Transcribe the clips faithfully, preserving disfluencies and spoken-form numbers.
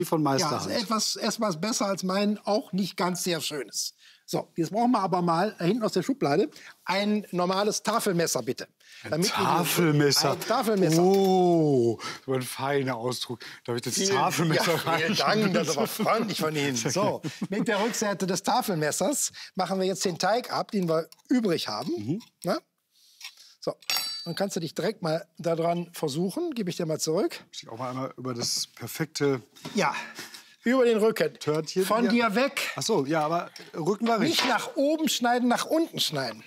von Meister. Ja, ist etwas, etwas besser als mein, auch nicht ganz sehr schönes. So, jetzt brauchen wir aber mal äh, hinten aus der Schublade ein normales Tafelmesser, bitte. Ein Damit Tafelmesser. Ein Tafelmesser. Oh, so ein feiner Ausdruck. Darf ich das Vielen, Tafelmesser ja, rein? vielen Dank, das ist aber freundlich von Ihnen. So, mit der Rückseite des Tafelmessers machen wir jetzt den Teig ab, den wir übrig haben. Mhm. Na? So, dann kannst du dich direkt mal daran versuchen. Gebe ich dir mal zurück. Ich auch mal einmal über das perfekte... Ja, über den Rücken. Törtchen, von ja. dir weg. Ach so, ja, aber Rücken war richtig. Nicht nach oben schneiden, nach unten schneiden.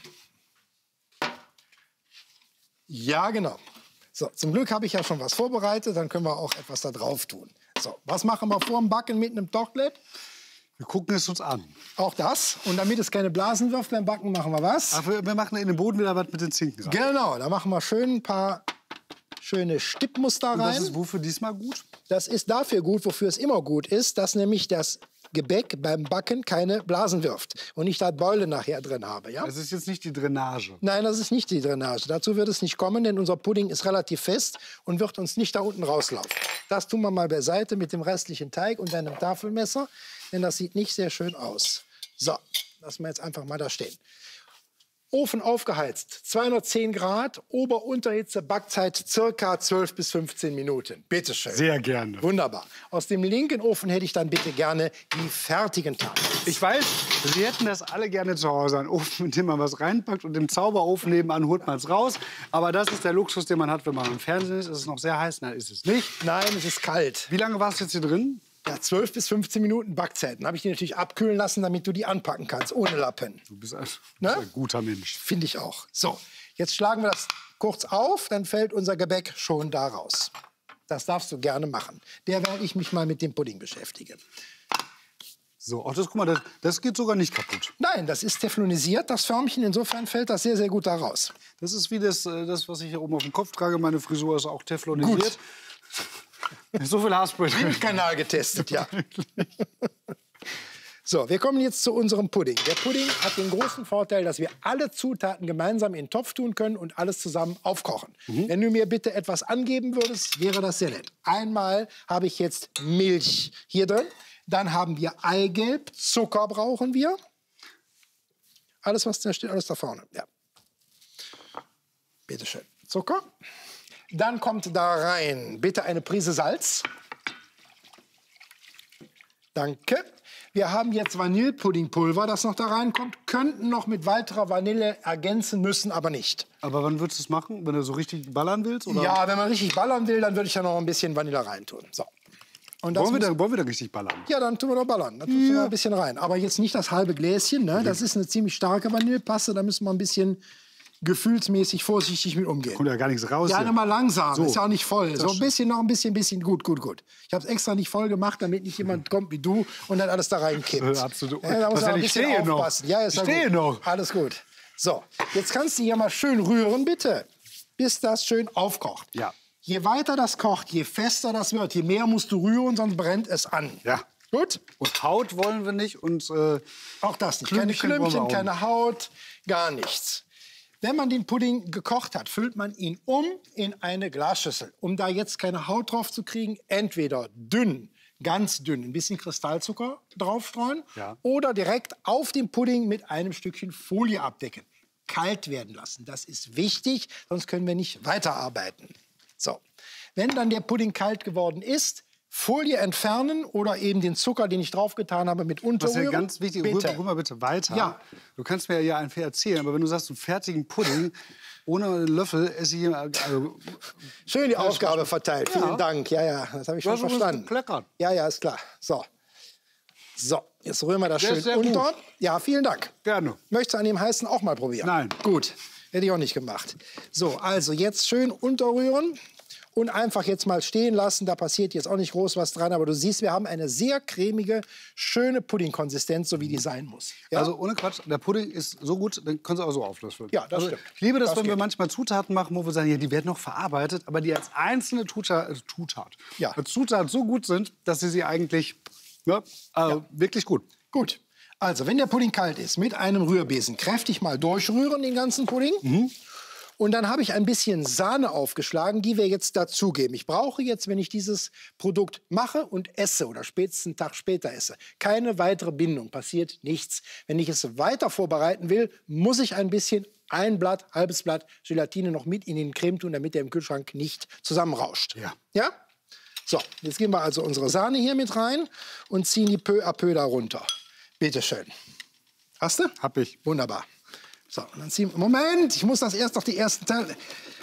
Ja, genau. So, zum Glück habe ich ja schon was vorbereitet, dann können wir auch etwas da drauf tun. So, was machen wir vor dem Backen mit einem Tochtlet? Wir gucken es uns an. Auch das. Und damit es keine Blasen wirft beim Backen, machen wir was? Ach, wir, wir machen in den Boden wieder was mit den Zinken rein. Genau, da machen wir schön ein paar schöne Stippmuster rein. Und das ist wofür diesmal gut? Das ist dafür gut, wofür es immer gut ist, dass nämlich das Gebäck beim Backen keine Blasen wirft und ich da Beule nachher drin habe. Ja? Das ist jetzt nicht die Drainage. Nein, das ist nicht die Drainage. Dazu wird es nicht kommen, denn unser Pudding ist relativ fest und wird uns nicht da unten rauslaufen. Das tun wir mal beiseite mit dem restlichen Teig und einem Tafelmesser, denn das sieht nicht sehr schön aus. So, lassen wir jetzt einfach mal da stehen. Ofen aufgeheizt, zweihundertzehn Grad, Ober-Unterhitze, Backzeit circa zwölf bis fünfzehn Minuten. Bitte schön. Sehr gerne. Wunderbar. Aus dem linken Ofen hätte ich dann bitte gerne die fertigen Tafeln. Ich weiß, Sie hätten das alle gerne zu Hause. Einen Ofen, in dem man was reinpackt und im Zauberofen nebenan holt man es raus. Aber das ist der Luxus, den man hat, wenn man im Fernsehen ist. Ist es noch sehr heiß? Nein, ist es nicht. Nein, es ist kalt. Wie lange war es jetzt hier drin? Ja, zwölf bis fünfzehn Minuten Backzeit. Dann habe ich die natürlich abkühlen lassen, damit du die anpacken kannst, ohne Lappen. Du bist ein, Ne? ein guter Mensch. Finde ich auch. So, jetzt schlagen wir das kurz auf, dann fällt unser Gebäck schon da raus. Das darfst du gerne machen. Derweil ich mich mal mit dem Pudding beschäftige. So, ach, das, guck mal, das, das geht sogar nicht kaputt. Nein, das ist teflonisiert, das Förmchen. Insofern fällt das sehr, sehr gut da raus. Das ist wie das, äh, das, was ich hier oben auf dem Kopf trage. Meine Frisur ist auch teflonisiert. Gut. So viel Haarspray drin. Kanal getestet, ja. So, wir kommen jetzt zu unserem Pudding. Der Pudding hat den großen Vorteil, dass wir alle Zutaten gemeinsam in den Topf tun können und alles zusammen aufkochen. Mhm. Wenn du mir bitte etwas angeben würdest, wäre das sehr nett. Einmal habe ich jetzt Milch hier drin. Dann haben wir Eigelb, Zucker brauchen wir. Alles, was da steht, alles da vorne. Ja. Bitte schön. Zucker. Dann kommt da rein bitte eine Prise Salz. Danke. Wir haben jetzt Vanillepuddingpulver, das noch da reinkommt. Könnten noch mit weiterer Vanille ergänzen, müssen aber nicht. Aber wann würdest du es machen? Wenn du so richtig ballern willst? Oder? Ja, wenn man richtig ballern will, dann würde ich da noch ein bisschen Vanille reintun. So. Und das wollen, wir muss, da, wollen wir da richtig ballern? Ja, dann tun wir doch ballern. Dann tust ja. du da ein bisschen rein. Aber jetzt nicht das halbe Gläschen. Ne? Das ist eine ziemlich starke Vanillepaste. Da müssen wir ein bisschen gefühlsmäßig vorsichtig mit umgehen. Kommt ja gar nichts raus. Ja, hier. mal langsam. So. Ist ja auch nicht voll. Das So ein bisschen, noch ein bisschen, bisschen. Gut, gut, gut. Ich habe es extra nicht voll gemacht, damit nicht jemand kommt wie du und dann alles da reinkippt. Äh, absolut. Ja, da muss Was man denn, ein ich bisschen stehe noch. aufpassen. Ja, ist Ich ja stehe gut. noch. Alles gut. So, jetzt kannst du hier mal schön rühren, bitte, bis das schön aufkocht. Ja. Je weiter das kocht, je fester das wird, je mehr musst du rühren, sonst brennt es an. Ja. Gut? Und Haut wollen wir nicht und äh, Auch das nicht. Keine Klümpchen wollen wir Klümpchen, auch keine Haut, gar nichts. Wenn man den Pudding gekocht hat, füllt man ihn um in eine Glasschüssel. Um da jetzt keine Haut drauf zu kriegen, entweder dünn, ganz dünn, ein bisschen Kristallzucker draufstreuen Ja. oder direkt auf dem Pudding mit einem Stückchen Folie abdecken. Kalt werden lassen, das ist wichtig, sonst können wir nicht weiterarbeiten. So, wenn dann der Pudding kalt geworden ist, Folie entfernen oder eben den Zucker, den ich draufgetan habe, mit was unterrühren. ja ganz wichtig, Bitte. rühr, rühr mal bitte weiter. Ja. Du kannst mir ja einfach erzählen, aber wenn du sagst, einen fertigen Pudding ohne Löffel esse ich also, Schön die Aufgabe verteilt. Ja. Vielen Dank. Ja, ja, das habe ich schon Du hast verstanden. gekleckert. Ja, ja, ist klar. So. So, jetzt rühren wir das Der schön ist sehr unter. gut. Ja, vielen Dank. Gerne. Möchtest du an dem heißen auch mal probieren? Nein. Gut, hätte ich auch nicht gemacht. So, also jetzt schön unterrühren und einfach jetzt mal stehen lassen. Da passiert jetzt auch nicht groß was dran, aber du siehst, wir haben eine sehr cremige, schöne Puddingkonsistenz, so wie die sein muss. Ja? Also ohne Quatsch, der Pudding ist so gut, dann können Sie auch so auflöffeln. Ja, das also, stimmt. Ich liebe das, Das wenn wir geht. manchmal Zutaten machen, wo wir sagen, ja, die werden noch verarbeitet, aber die als einzelne Tuta äh, Tutat, Ja. als Zutat so gut sind, dass sie sie eigentlich ja, äh, Ja. wirklich gut. Gut. Also, wenn der Pudding kalt ist, mit einem Rührbesen kräftig mal durchrühren, den ganzen Pudding. Mhm. Und dann habe ich ein bisschen Sahne aufgeschlagen, die wir jetzt dazugeben. Ich brauche jetzt, wenn ich dieses Produkt mache und esse oder spätestens einen Tag später esse, keine weitere Bindung, passiert nichts. Wenn ich es weiter vorbereiten will, muss ich ein bisschen, ein Blatt, halbes Blatt Gelatine noch mit in den Creme tun, damit der im Kühlschrank nicht zusammenrauscht. Ja. Ja? So, jetzt geben wir also unsere Sahne hier mit rein und ziehen die peu à peu da runter. Bitte schön. Hast du? Hab ich. Wunderbar. So, und dann ziehen wir. Moment, ich muss das erst noch die ersten Teile.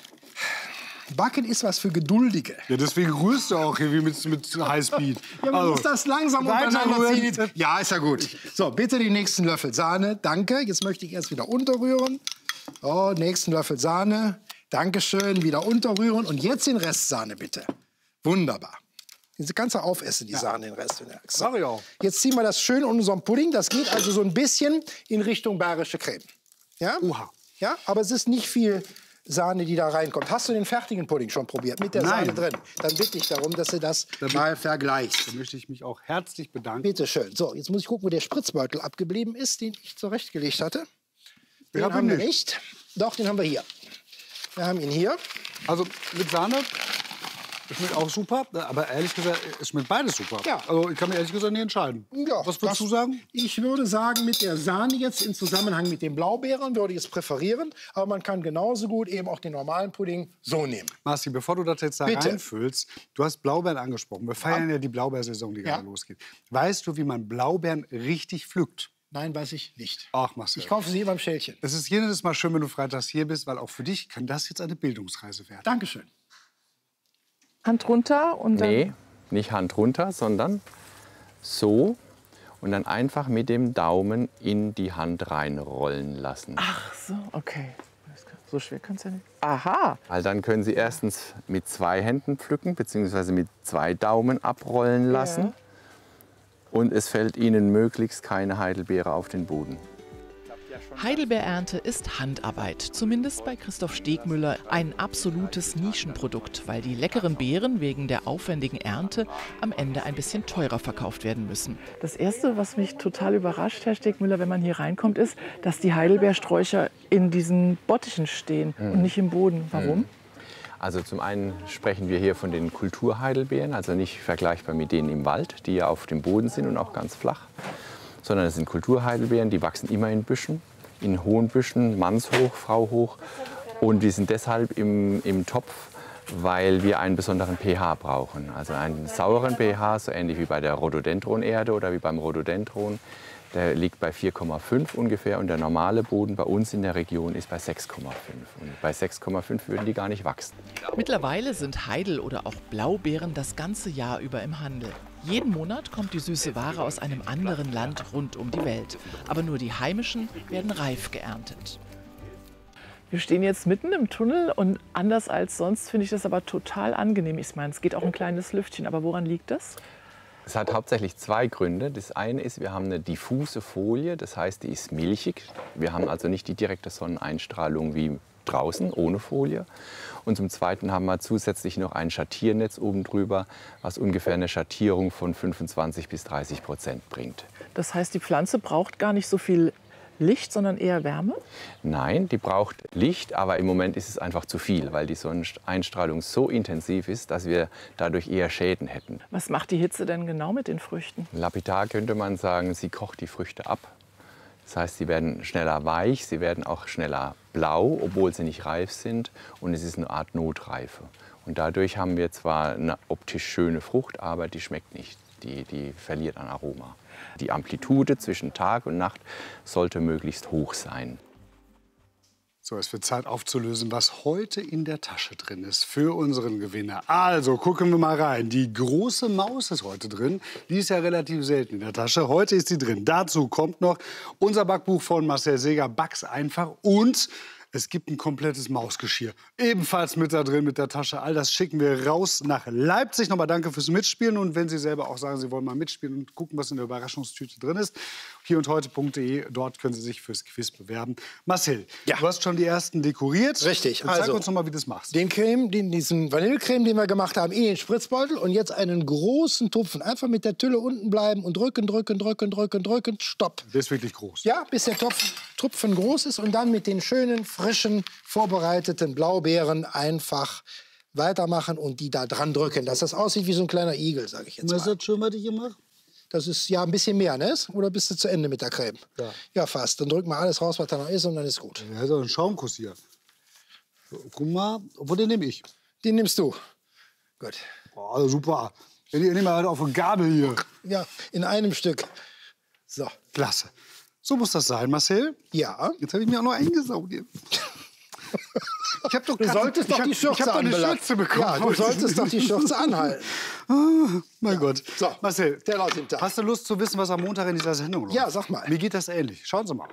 Backen ist was für Geduldige. Ja, deswegen rührst du auch hier wie mit, mit Highspeed. Ja, man Also, muss das langsam weiter untereinander rühren. ziehen. Ja, ist ja gut. So, bitte den nächsten Löffel Sahne. Danke. Jetzt möchte ich erst wieder unterrühren. So, nächsten Löffel Sahne. Dankeschön. Wieder unterrühren. Und jetzt den Rest Sahne, bitte. Wunderbar. Diese kannst du aufessen, die Sahne, den Rest. So. Mach ich auch. Jetzt ziehen wir das schön in unseren Pudding. Das geht also so ein bisschen in Richtung bayerische Creme. Ja? Oha. Ja, aber es ist nicht viel Sahne, die da reinkommt. Hast du den fertigen Pudding schon probiert, mit der Nein. Sahne drin? Dann bitte ich darum, dass du das Damit- mal vergleichst. Da möchte ich mich auch herzlich bedanken. Bitte schön. So, jetzt muss ich gucken, wo der Spritzbeutel abgeblieben ist, den ich zurechtgelegt hatte. Den hab ihn haben wir nicht. nicht. Doch, den haben wir hier. Wir haben ihn hier. Also mit Sahne schmeckt auch super, aber ehrlich gesagt, es schmeckt beides super. Ja. Also ich kann mir ehrlich gesagt nicht entscheiden. Ja, Was würdest das- du sagen? Ich würde sagen, mit der Sahne jetzt im Zusammenhang mit den Blaubeeren würde ich es präferieren. Aber man kann genauso gut eben auch den normalen Pudding so nehmen. Marci, bevor du das jetzt da Bitte. reinfüllst, du hast Blaubeeren angesprochen. Wir feiern ja, die Blaubeersaison, die Ja. gerade losgeht. Weißt du, wie man Blaubeeren richtig pflückt? Nein, weiß ich nicht. Ach, Marcel. Ich kaufe sie beim Schälchen. Es ist jedes Mal schön, wenn du freitags hier bist, weil auch für dich kann das jetzt eine Bildungsreise werden. Dankeschön. Hand runter und dann Nee, nicht Hand runter, sondern so und dann einfach mit dem Daumen in die Hand reinrollen lassen. Ach so, okay. So schwer kann es ja nicht. Aha. Weil dann können Sie erstens mit zwei Händen pflücken, beziehungsweise mit zwei Daumen abrollen lassen. Ja. Und es fällt Ihnen möglichst keine Heidelbeere auf den Boden. Heidelbeerernte ist Handarbeit, zumindest bei Christoph Stegmüller ein absolutes Nischenprodukt, weil die leckeren Beeren wegen der aufwendigen Ernte am Ende ein bisschen teurer verkauft werden müssen. Das Erste, was mich total überrascht, Herr Stegmüller, wenn man hier reinkommt, ist, dass die Heidelbeersträucher in diesen Bottichen stehen und nicht im Boden. Warum? Also zum einen sprechen wir hier von den Kulturheidelbeeren, also nicht vergleichbar mit denen im Wald, die ja auf dem Boden sind und auch ganz flach, sondern es sind Kulturheidelbeeren, die wachsen immer in Büschen, in hohen Büschen, mannshoch, frauhoch. Und die sind deshalb im, im Topf, weil wir einen besonderen pH brauchen. Also einen sauren pH, so ähnlich wie bei der Rhododendronerde oder wie beim Rhododendron. Der liegt bei vier Komma fünf ungefähr und der normale Boden bei uns in der Region ist bei sechs Komma fünf. Und bei sechs Komma fünf würden die gar nicht wachsen. Mittlerweile sind Heidel- oder auch Blaubeeren das ganze Jahr über im Handel. Jeden Monat kommt die süße Ware aus einem anderen Land rund um die Welt. Aber nur die heimischen werden reif geerntet. Wir stehen jetzt mitten im Tunnel und anders als sonst finde ich das aber total angenehm. Ich meine, es geht auch ein kleines Lüftchen, aber woran liegt das? Es hat hauptsächlich zwei Gründe. Das eine ist, wir haben eine diffuse Folie, das heißt, die ist milchig. Wir haben also nicht die direkte Sonneneinstrahlung wie draußen ohne Folie. Und zum Zweiten haben wir zusätzlich noch ein Schattiernetz oben drüber, was ungefähr eine Schattierung von fünfundzwanzig bis dreißig Prozent bringt. Das heißt, die Pflanze braucht gar nicht so viel Licht, sondern eher Wärme? Nein, die braucht Licht, aber im Moment ist es einfach zu viel, weil die Sonneneinstrahlung so intensiv ist, dass wir dadurch eher Schäden hätten. Was macht die Hitze denn genau mit den Früchten? Lapidar könnte man sagen, sie kocht die Früchte ab. Das heißt, sie werden schneller weich, sie werden auch schneller blau, obwohl sie nicht reif sind. Und es ist eine Art Notreife. Und dadurch haben wir zwar eine optisch schöne Frucht, aber die schmeckt nicht. Die, die verliert an Aroma. Die Amplitude zwischen Tag und Nacht sollte möglichst hoch sein. So, es wird Zeit aufzulösen, was heute in der Tasche drin ist für unseren Gewinner. Also, gucken wir mal rein. Die große Maus ist heute drin. Die ist ja relativ selten in der Tasche. Heute ist sie drin. Dazu kommt noch unser Backbuch von Marcel Seeger, Back's einfach. Und es gibt ein komplettes Mausgeschirr. Ebenfalls mit da drin, mit der Tasche. All das schicken wir raus nach Leipzig. Nochmal danke fürs Mitspielen. Und wenn Sie selber auch sagen, Sie wollen mal mitspielen und gucken, was in der Überraschungstüte drin ist, hier und heute punkt de, dort können Sie sich fürs Quiz bewerben. Marcel, Ja. du hast schon die ersten dekoriert. Richtig. Und zeig Also, uns noch mal, wie du das machst. Den Creme, den, diesen Vanillecreme, den wir gemacht haben, in den Spritzbeutel und jetzt einen großen Tupfen. Einfach mit der Tülle unten bleiben und drücken, drücken, drücken, drücken, drücken, stopp. Der ist wirklich groß. Ja, bis der Topf, Tupfen groß ist und dann mit den schönen, frischen, vorbereiteten Blaubeeren einfach weitermachen und die da dran drücken, dass das aussieht wie so ein kleiner Igel, sage ich jetzt mal. Was ist das schön, was ich hier mache? Das ist ja ein bisschen mehr, ne? Oder bist du zu Ende mit der Creme? Ja. Ja, fast. Dann drück mal alles raus, was da noch ist, und dann ist gut. Ja, so ein Schaumkuss hier. So, guck mal, obwohl den nehme ich. Den nimmst du. Gut. Oh, super. Ich nehme mal halt auf eine Gabel hier. Ja, in einem Stück. So. Klasse. So muss das sein, Marcel. Ja. Jetzt habe ich mir auch noch eingesaugt hier. Ich hab doch Du solltest doch die Schürze Ich habe doch eine anbelangt. Schürze bekommen. Ja, du solltest doch die Schürze anhalten. Ah, mein Gott. So, Marcel, der läuft im Tag. hast du Lust zu wissen, was am Montag in dieser Sendung läuft? Ja, sag mal. Mir geht das ähnlich. Schauen Sie mal.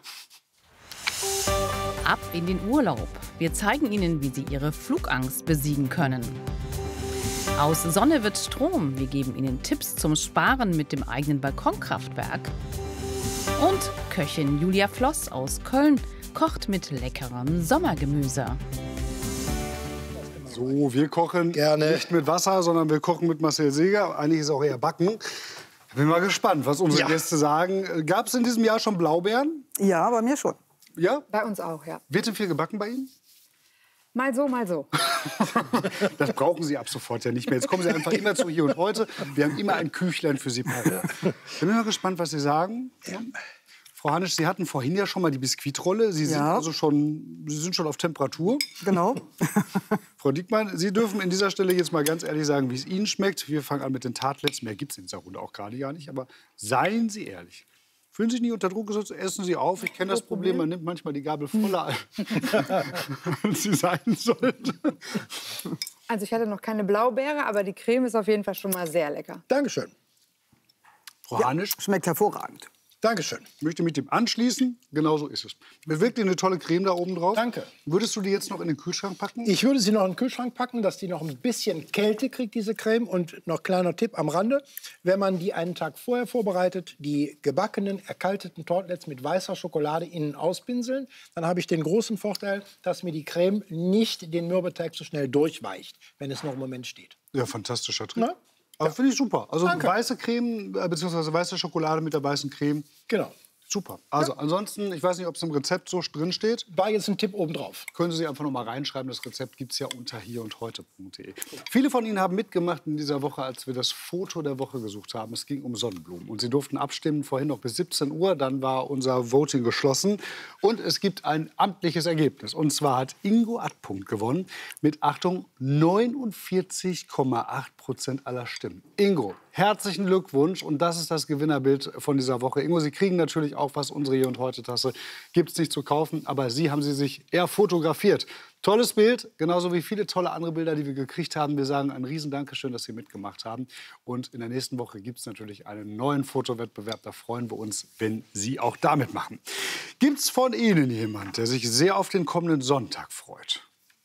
Ab in den Urlaub. Wir zeigen Ihnen, wie Sie Ihre Flugangst besiegen können. Aus Sonne wird Strom. Wir geben Ihnen Tipps zum Sparen mit dem eigenen Balkonkraftwerk. Und Köchin Julia Floss aus Köln kocht mit leckerem Sommergemüse. So, wir kochen Gerne. nicht mit Wasser, sondern wir kochen mit Marcel Seeger. Eigentlich ist es auch eher Backen. Ich bin mal gespannt, was unsere Ja. Gäste sagen. Gab es in diesem Jahr schon Blaubeeren? Ja, bei mir schon. Ja? Bei uns auch, ja. Wird denn viel gebacken bei Ihnen? Mal so, mal so. Das brauchen Sie ab sofort ja nicht mehr. Jetzt kommen Sie einfach immer zu Hier und Heute. Wir haben immer ein Küchlein für Sie parat. Bin mal gespannt, was Sie sagen. Ja. Frau Hanisch, Sie hatten vorhin ja schon mal die Biskuitrolle. Sie sind Ja. also schon, Sie sind schon auf Temperatur. Genau. Frau Diekmann, Sie dürfen in dieser Stelle jetzt mal ganz ehrlich sagen, wie es Ihnen schmeckt. Wir fangen an mit den Tartlets. Mehr gibt es in dieser Runde auch gerade gar nicht. Aber seien Sie ehrlich. Fühlen Sie sich nie unter Druck gesetzt, essen Sie auf. Ich kenne das Problem, man nimmt manchmal die Gabel voller, als sie sein sollte. Also ich hatte noch keine Blaubeere, aber die Creme ist auf jeden Fall schon mal sehr lecker. Dankeschön. Frau Hanisch, Schmeckt hervorragend. Dankeschön. ich möchte mit dem anschließen. Genau so ist es. Mir wirklich eine tolle Creme da oben drauf. Danke. Würdest du die jetzt noch in den Kühlschrank packen? Ich würde sie noch in den Kühlschrank packen, dass die noch ein bisschen Kälte kriegt, diese Creme. Und noch kleiner Tipp am Rande, wenn man die einen Tag vorher vorbereitet, die gebackenen, erkalteten Tortlets mit weißer Schokolade innen auspinseln, dann habe ich den großen Vorteil, dass mir die Creme nicht den Mürbeteig so schnell durchweicht, wenn es noch im Moment steht. Ja, fantastischer Trick. Na? Aber finde ich super. Also Danke. weiße Creme, äh, beziehungsweise weiße Schokolade mit der weißen Creme. Genau. Super. Also ansonsten, ich weiß nicht, ob es im Rezept so drin steht. War jetzt ein Tipp obendrauf. Können Sie einfach noch mal reinschreiben. Das Rezept gibt es ja unter hier und heute punkt de. Viele von Ihnen haben mitgemacht in dieser Woche, als wir das Foto der Woche gesucht haben. Es ging um Sonnenblumen. Und Sie durften abstimmen, vorhin noch bis siebzehn Uhr. Dann war unser Voting geschlossen. Und es gibt ein amtliches Ergebnis. Und zwar hat Ingo Adpunkt gewonnen mit, Achtung, neunundvierzig Komma acht Prozent aller Stimmen. Ingo, herzlichen Glückwunsch. Und das ist das Gewinnerbild von dieser Woche. Ingo, Sie kriegen natürlich auch was. Unsere Hier und Heute Tasse gibt es nicht zu kaufen. Aber Sie haben sie sich eher fotografiert. Tolles Bild, genauso wie viele tolle andere Bilder, die wir gekriegt haben. Wir sagen ein riesen Dankeschön, dass Sie mitgemacht haben. Und in der nächsten Woche gibt es natürlich einen neuen Fotowettbewerb. Da freuen wir uns, wenn Sie auch da mitmachen. Gibt es von Ihnen jemand, der sich sehr auf den kommenden Sonntag freut?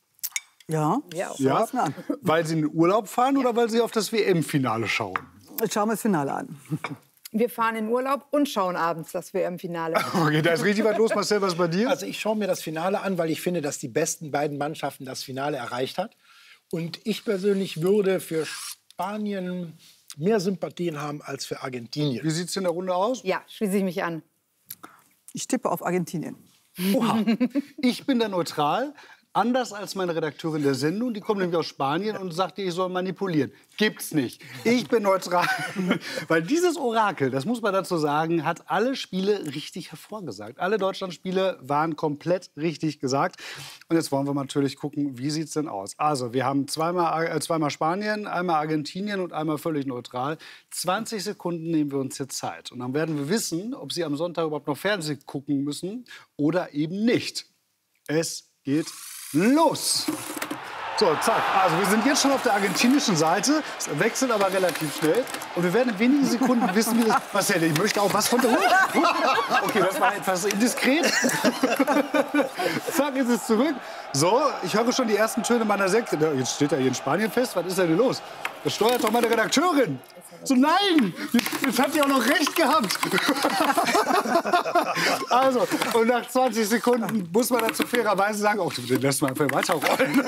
Ja, Ja. schau es mir an. Weil Sie in den Urlaub fahren oder weil Sie auf das W M-Finale schauen? Ich schaue mir das Finale an. Wir fahren in Urlaub und schauen abends das W M-Finale. Okay, da ist richtig was los. Marcel, was bei dir? Also ich schaue mir das Finale an, weil ich finde, dass die besten beiden Mannschaften das Finale erreicht hat. Und ich persönlich würde für Spanien mehr Sympathien haben als für Argentinien. Wie sieht es in der Runde aus? Ja, schließe ich mich an. Ich tippe auf Argentinien. Oha. Ich bin da neutral. Anders als meine Redakteurin der Sendung, die kommt nämlich aus Spanien und sagt, ich soll manipulieren. Gibt's nicht. Ich bin neutral. Weil dieses Orakel, das muss man dazu sagen, hat alle Spiele richtig hervorgesagt. Alle Deutschlandspiele waren komplett richtig gesagt. Und jetzt wollen wir natürlich gucken, wie sieht's denn aus? Also, wir haben zweimal, äh, zweimal Spanien, einmal Argentinien und einmal völlig neutral. zwanzig Sekunden nehmen wir uns jetzt Zeit. Und dann werden wir wissen, ob Sie am Sonntag überhaupt noch Fernsehen gucken müssen oder eben nicht. Es geht los! So, zack. Also wir sind jetzt schon auf der argentinischen Seite. Es wechselt aber relativ schnell. Und wir werden in wenigen Sekunden wissen, wie das... Marcel, ich möchte auch was von der... Okay, das war etwas indiskret. Zack, ist es zurück. So, ich höre schon die ersten Töne meiner Sekte. Jetzt steht er hier in Spanien fest. Was ist denn hier los? Das steuert doch meine Redakteurin. So, nein! Jetzt hat die auch noch recht gehabt. Also, und nach zwanzig Sekunden muss man dazu fairerweise sagen, oh, den lässt man einfach weiterrollen.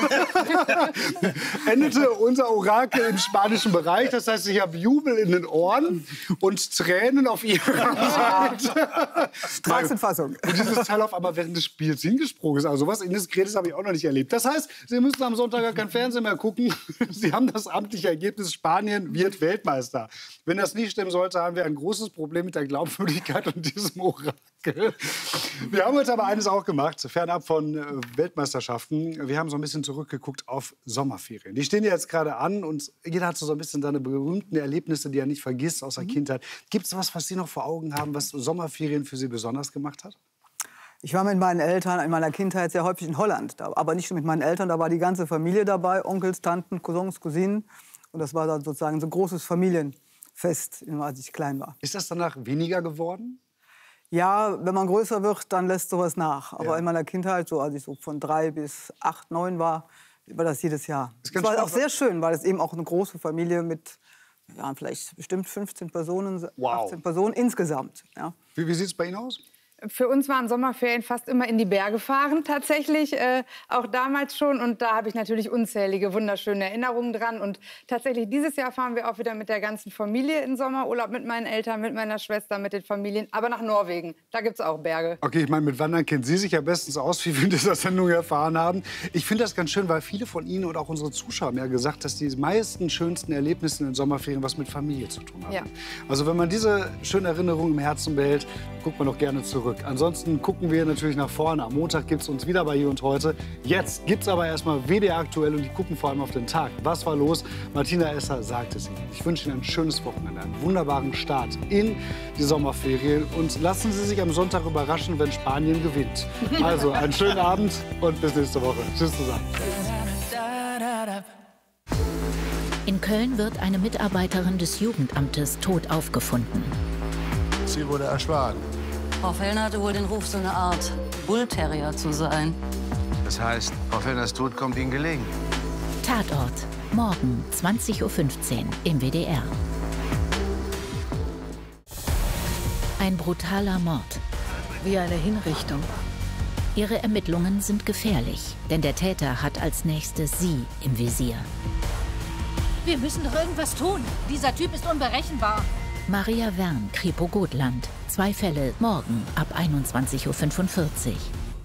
Endete unser Orakel im spanischen Bereich. Das heißt, ich habe Jubel in den Ohren und Tränen auf ihrer Seite. Straßenfassung. Und dieses Teil auf einmal während des Spiels hingesprungen ist. Also was Indiskretes habe ich auch noch nicht erlebt. Das heißt, Sie müssen am Sonntag gar kein Fernsehen mehr gucken. Sie haben das amtliche Ergebnis, Spanien wird Weltmeister. Wenn das nicht stimmen sollte, haben wir ein großes Problem mit der Glaubwürdigkeit und diesem Orakel. Wir haben heute aber eines auch gemacht, fernab von äh, Weltmeisterschaften. Wir haben so ein bisschen zurückgeguckt auf Sommerferien. Die stehen ja jetzt gerade an und jeder hat so ein bisschen seine berühmten Erlebnisse, die er nicht vergisst aus der mhm. Kindheit. Gibt es was, was Sie noch vor Augen haben, was Sommerferien für Sie besonders gemacht hat? Ich war mit meinen Eltern in meiner Kindheit sehr häufig in Holland. Aber nicht nur mit meinen Eltern, da war die ganze Familie dabei. Onkels, Tanten, Cousins, Cousinen. Und das war dann sozusagen so ein großes Familienfest, als ich klein war. Ist das danach weniger geworden? Ja, wenn man größer wird, dann lässt sowas nach. Aber Ja. in meiner Kindheit, so als ich so von drei bis acht, neun war, war das jedes Jahr. Ist Es ganz war spannend. auch sehr schön, weil es eben auch eine große Familie mit ja, vielleicht bestimmt fünfzehn Personen, Wow. achtzehn Personen insgesamt. Ja. Wie, wie sieht es bei Ihnen aus? Für uns waren Sommerferien fast immer in die Berge fahren, tatsächlich, äh, auch damals schon. Und da habe ich natürlich unzählige wunderschöne Erinnerungen dran. Und tatsächlich dieses Jahr fahren wir auch wieder mit der ganzen Familie in Sommerurlaub, mit meinen Eltern, mit meiner Schwester, mit den Familien, aber nach Norwegen. Da gibt es auch Berge. Okay, ich meine, mit Wandern kennen Sie sich ja bestens aus, wie wir in dieser Sendung erfahren haben. Ich finde das ganz schön, weil viele von Ihnen und auch unsere Zuschauer haben ja gesagt, dass die meisten schönsten Erlebnisse in den Sommerferien was mit Familie zu tun haben. Ja. Also wenn man diese schönen Erinnerungen im Herzen behält, guckt man doch gerne zurück. Ansonsten gucken wir natürlich nach vorne. Am Montag gibt es uns wieder bei Hier und Heute. Jetzt gibt es aber erstmal W D R aktuell und die gucken vor allem auf den Tag. Was war los? Martina Esser sagt es Ihnen. Ich wünsche Ihnen ein schönes Wochenende, einen wunderbaren Start in die Sommerferien und lassen Sie sich am Sonntag überraschen, wenn Spanien gewinnt. Also einen schönen Abend und bis nächste Woche. Tschüss zusammen. In Köln wird eine Mitarbeiterin des Jugendamtes tot aufgefunden. Sie wurde erschlagen. Frau Fellner hatte wohl den Ruf, so eine Art Bullterrier zu sein. Das heißt, Frau Fellners Tod kommt Ihnen gelegen. Tatort. Morgen zwanzig Uhr fünfzehn im W D R. Ein brutaler Mord. Wie eine Hinrichtung. Ihre Ermittlungen sind gefährlich, denn der Täter hat als nächstes sie im Visier. Wir müssen doch irgendwas tun. Dieser Typ ist unberechenbar. Maria Wern, Kripo Gotland. Zwei Fälle morgen ab einundzwanzig Uhr fünfundvierzig.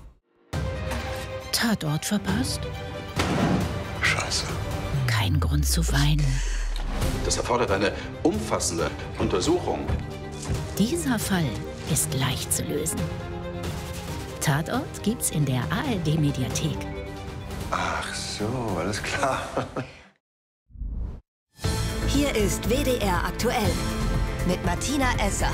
Tatort verpasst? Scheiße. Kein Grund zu weinen. Das erfordert eine umfassende Untersuchung. Dieser Fall ist leicht zu lösen. Tatort gibt's in der A R D-Mediathek. Ach so, alles klar. Hier ist W D R aktuell mit Martina Esser.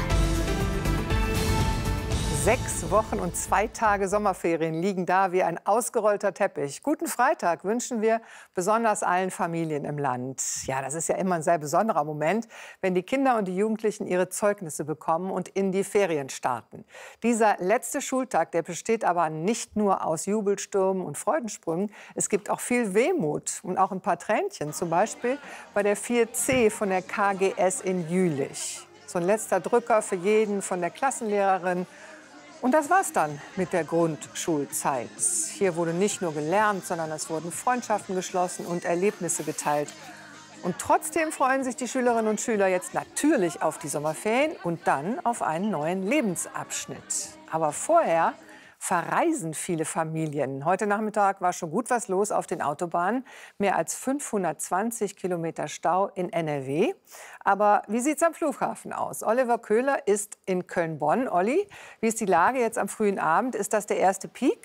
Sechs Wochen und zwei Tage Sommerferien liegen da wie ein ausgerollter Teppich. Guten Freitag wünschen wir besonders allen Familien im Land. Ja, das ist ja immer ein sehr besonderer Moment, wenn die Kinder und die Jugendlichen ihre Zeugnisse bekommen und in die Ferien starten. Dieser letzte Schultag, der besteht aber nicht nur aus Jubelstürmen und Freudensprüngen. Es gibt auch viel Wehmut und auch ein paar Tränchen, zum Beispiel bei der vier C von der K G S in Jülich. So ein letzter Drücker für jeden, von der Klassenlehrerin. Und das war's dann mit der Grundschulzeit. Hier wurde nicht nur gelernt, sondern es wurden Freundschaften geschlossen und Erlebnisse geteilt. Und trotzdem freuen sich die Schülerinnen und Schüler jetzt natürlich auf die Sommerferien und dann auf einen neuen Lebensabschnitt. Aber vorher verreisen viele Familien. Heute Nachmittag war schon gut was los auf den Autobahnen. Mehr als fünfhundertzwanzig Kilometer Stau in N R W. Aber wie sieht es am Flughafen aus? Oliver Köhler ist in Köln-Bonn. Olli, wie ist die Lage jetzt am frühen Abend? Ist das der erste Peak?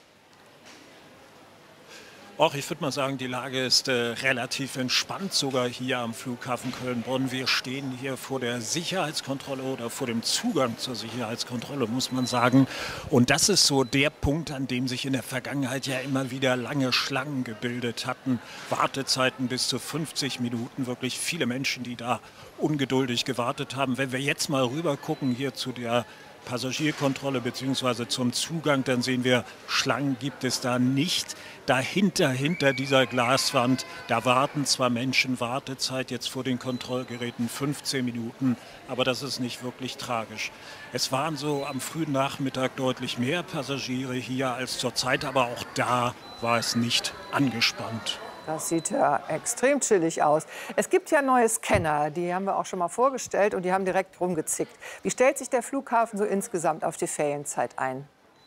Och, ich würde mal sagen, die Lage ist äh, relativ entspannt, sogar hier am Flughafen Köln-Bonn. Wir stehen hier vor der Sicherheitskontrolle oder vor dem Zugang zur Sicherheitskontrolle, muss man sagen. Und das ist so der Punkt, an dem sich in der Vergangenheit ja immer wieder lange Schlangen gebildet hatten. Wartezeiten bis zu fünfzig Minuten, wirklich viele Menschen, die da ungeduldig gewartet haben. Wenn wir jetzt mal rüber gucken hier zu der Passagierkontrolle bzw. zum Zugang, dann sehen wir, Schlangen gibt es da nicht. Dahinter, hinter dieser Glaswand, da warten zwar Menschen, Wartezeit jetzt vor den Kontrollgeräten fünfzehn Minuten, aber das ist nicht wirklich tragisch. Es waren so am frühen Nachmittag deutlich mehr Passagiere hier als zurzeit, aber auch da war es nicht angespannt. Das sieht ja extrem chillig aus. Es gibt ja neue Scanner, die haben wir auch schon mal vorgestellt und die haben direkt rumgezickt. Wie stellt sich der Flughafen so insgesamt auf die Ferienzeit ein?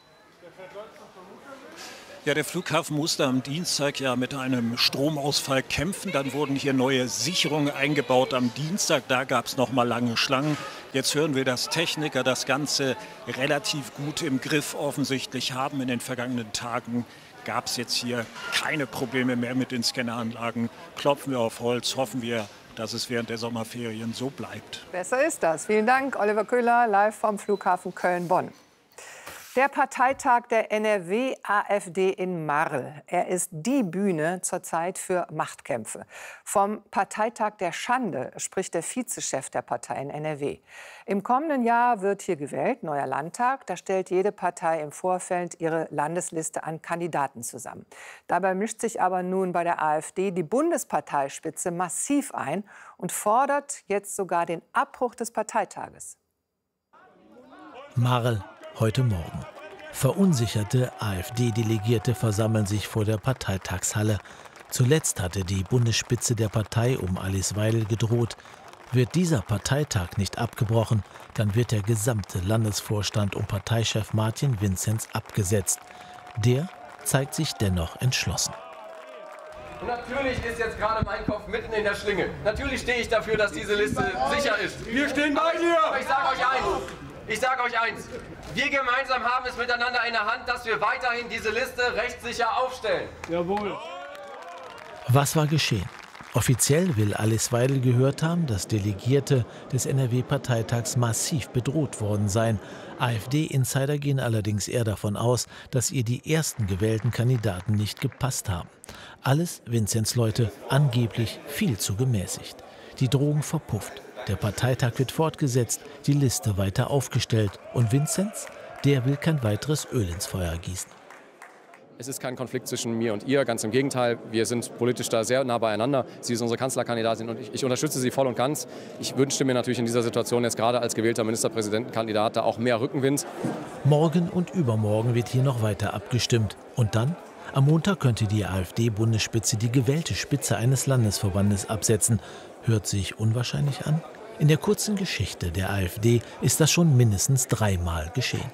Ja, der Flughafen musste am Dienstag ja mit einem Stromausfall kämpfen. Dann wurden hier neue Sicherungen eingebaut am Dienstag. Da gab es noch mal lange Schlangen. Jetzt hören wir, dass Techniker das Ganze relativ gut im Griff offensichtlich haben. In den vergangenen Tagen gab es jetzt hier keine Probleme mehr mit den Scanneranlagen. Klopfen wir auf Holz, hoffen wir, dass es während der Sommerferien so bleibt. Besser ist das. Vielen Dank, Oliver Köhler, live vom Flughafen Köln-Bonn. Der Parteitag der N R W A f D in Marl. Er ist die Bühne zurzeit für Machtkämpfe. Vom Parteitag der Schande spricht der Vizechef der Partei in N R W. Im kommenden Jahr wird hier gewählt, neuer Landtag. Da stellt jede Partei im Vorfeld ihre Landesliste an Kandidaten zusammen. Dabei mischt sich aber nun bei der AfD die Bundesparteispitze massiv ein und fordert jetzt sogar den Abbruch des Parteitages. Marl. Heute Morgen. Verunsicherte AfD-Delegierte versammeln sich vor der Parteitagshalle. Zuletzt hatte die Bundesspitze der Partei um Alice Weidel gedroht. Wird dieser Parteitag nicht abgebrochen, dann wird der gesamte Landesvorstand um Parteichef Martin Vinzenz abgesetzt. Der zeigt sich dennoch entschlossen. Und natürlich ist jetzt gerade mein Kopf mitten in der Schlinge. Natürlich stehe ich dafür, dass diese Liste sicher ist. Wir stehen bei dir! Aber ich sage euch eins. Ich sage euch eins, wir gemeinsam haben es miteinander in der Hand, dass wir weiterhin diese Liste rechtssicher aufstellen. Jawohl. Was war geschehen? Offiziell will Alice Weidel gehört haben, dass Delegierte des N R W-Parteitags massiv bedroht worden seien. AfD-Insider gehen allerdings eher davon aus, dass ihr die ersten gewählten Kandidaten nicht gepasst haben. Alles Vinzenz Leute angeblich viel zu gemäßigt. Die Drohung verpufft. Der Parteitag wird fortgesetzt, die Liste weiter aufgestellt. Und Vinzenz, der will kein weiteres Öl ins Feuer gießen. Es ist kein Konflikt zwischen mir und ihr, ganz im Gegenteil. Wir sind politisch da sehr nah beieinander. Sie ist unsere Kanzlerkandidatin und ich, ich unterstütze sie voll und ganz. Ich wünschte mir natürlich in dieser Situation jetzt gerade als gewählter Ministerpräsidentenkandidat da auch mehr Rückenwind. Morgen und übermorgen wird hier noch weiter abgestimmt. Und dann? Am Montag könnte die AfD-Bundesspitze die gewählte Spitze eines Landesverbandes absetzen. Hört sich unwahrscheinlich an? In der kurzen Geschichte der AfD ist das schon mindestens dreimal geschehen.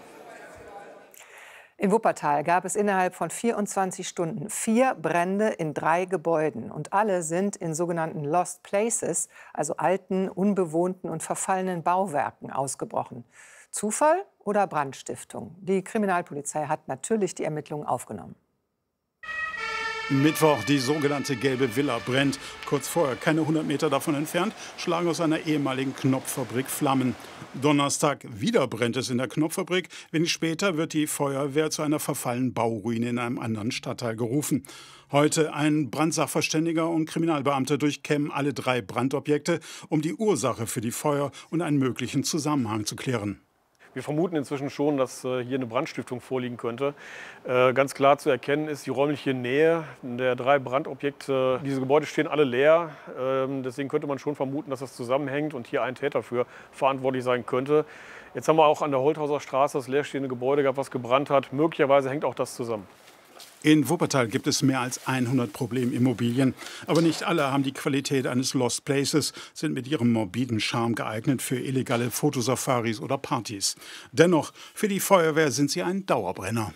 In Wuppertal gab es innerhalb von vierundzwanzig Stunden vier Brände in drei Gebäuden. Und alle sind in sogenannten Lost Places, also alten, unbewohnten und verfallenen Bauwerken, ausgebrochen. Zufall oder Brandstiftung? Die Kriminalpolizei hat natürlich die Ermittlungen aufgenommen. Mittwoch, die sogenannte Gelbe Villa brennt. Kurz vorher, keine hundert Meter davon entfernt, schlagen aus einer ehemaligen Knopffabrik Flammen. Donnerstag, wieder brennt es in der Knopffabrik. Wenig später wird die Feuerwehr zu einer verfallenen Bauruine in einem anderen Stadtteil gerufen. Heute ein Brandsachverständiger und Kriminalbeamter durchkämmen alle drei Brandobjekte, um die Ursache für die Feuer und einen möglichen Zusammenhang zu klären. Wir vermuten inzwischen schon, dass äh, hier eine Brandstiftung vorliegen könnte. Äh, ganz klar zu erkennen ist die räumliche Nähe der drei Brandobjekte. Diese Gebäude stehen alle leer. Ähm, deswegen könnte man schon vermuten, dass das zusammenhängt und hier ein Täter für verantwortlich sein könnte. Jetzt haben wir auch an der Holthauser Straße das leerstehende Gebäude gehabt, was gebrannt hat. Möglicherweise hängt auch das zusammen. In Wuppertal gibt es mehr als hundert Problemimmobilien. Aber nicht alle haben die Qualität eines Lost Places, sind mit ihrem morbiden Charme geeignet für illegale Fotosafaris oder Partys. Dennoch, für die Feuerwehr sind sie ein Dauerbrenner.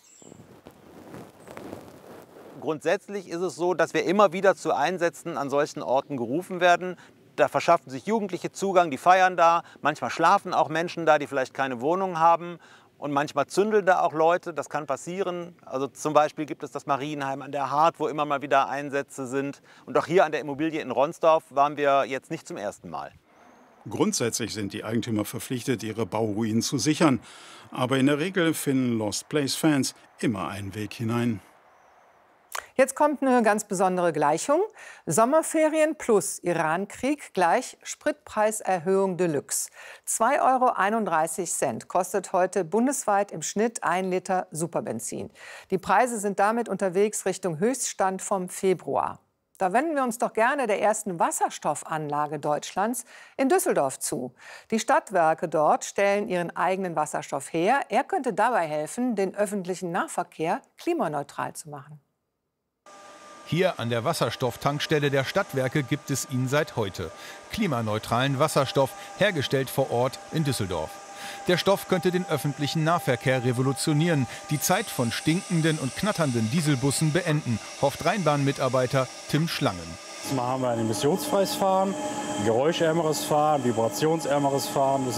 Grundsätzlich ist es so, dass wir immer wieder zu Einsätzen an solchen Orten gerufen werden. Da verschaffen sich Jugendliche Zugang, die feiern da. Manchmal schlafen auch Menschen da, die vielleicht keine Wohnung haben. Und manchmal zündeln da auch Leute, das kann passieren. Also zum Beispiel gibt es das Marienheim an der Hart, wo immer mal wieder Einsätze sind. Und auch hier an der Immobilie in Ronsdorf waren wir jetzt nicht zum ersten Mal. Grundsätzlich sind die Eigentümer verpflichtet, ihre Bauruinen zu sichern. Aber in der Regel finden Lost Place-Fans immer einen Weg hinein. Ja, Jetzt kommt eine ganz besondere Gleichung. Sommerferien plus Irankrieg gleich Spritpreiserhöhung Deluxe. zwei Euro einunddreißig kostet heute bundesweit im Schnitt ein Liter Superbenzin. Die Preise sind damit unterwegs Richtung Höchststand vom Februar. Da wenden wir uns doch gerne der ersten Wasserstoffanlage Deutschlands in Düsseldorf zu. Die Stadtwerke dort stellen ihren eigenen Wasserstoff her. Er könnte dabei helfen, den öffentlichen Nahverkehr klimaneutral zu machen. Hier an der Wasserstofftankstelle der Stadtwerke gibt es ihn seit heute. Klimaneutralen Wasserstoff, hergestellt vor Ort in Düsseldorf. Der Stoff könnte den öffentlichen Nahverkehr revolutionieren, die Zeit von stinkenden und knatternden Dieselbussen beenden, hofft Rheinbahn-Mitarbeiter Tim Schlangen. Mal haben wir ein emissionsfreies Fahren, geräuschärmeres Fahren, vibrationsärmeres Fahren. Das